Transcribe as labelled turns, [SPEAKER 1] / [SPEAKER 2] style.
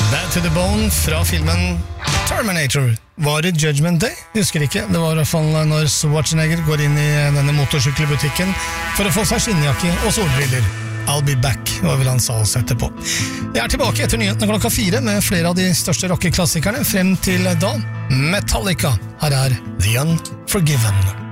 [SPEAKER 1] Bad to the Bone fra filmen Terminator. Var det Judgment Day? Husker ikke. Det var I hvert fall når Schwarzenegger går inn I denne motorsykkelbutikken for å få seg skinnjakke og solbriller. I'll be back, hva vil han sa oss etterpå. Jeg tilbake etter nyhetene klokka 4 med flere av de største rockeklassikerne frem til da. Metallica, her The Unforgiven.